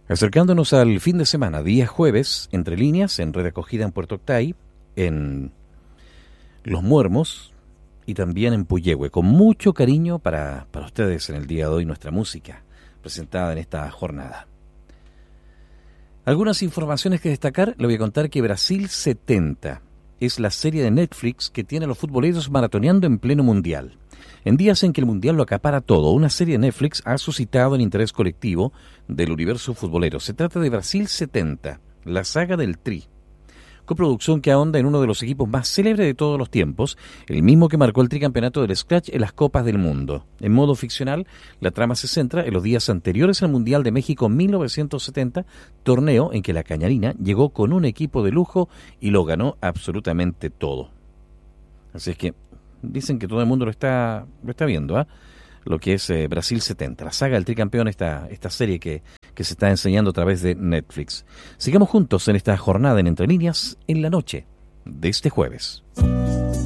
Acercándonos al fin de semana, día jueves, Entre Líneas, en Red Acogida en Puerto Octay, en Los Muermos y también en Puyehue. Con mucho cariño para ustedes en el día de hoy, nuestra música presentada en esta jornada. Algunas informaciones que destacar, le voy a contar que Brasil 70 es la serie de Netflix que tiene a los futboleros maratoneando en pleno mundial. En días en que el mundial lo acapara todo, una serie de Netflix ha suscitado el interés colectivo del universo futbolero. Se trata de Brasil 70, la saga del Tri, coproducción que ahonda en uno de los equipos más célebres de todos los tiempos, el mismo que marcó el tricampeonato del Scratch en las Copas del Mundo. En modo ficcional, la trama se centra en los días anteriores al Mundial de México 1970, torneo en que la Cañarina llegó con un equipo de lujo y lo ganó absolutamente todo. Así es que dicen que todo el mundo lo está viendo, ¿eh? Lo que es Brasil 70, la saga del tricampeón, esta serie que se está enseñando a través de Netflix. Sigamos juntos en esta jornada en Entre Líneas en la noche de este jueves.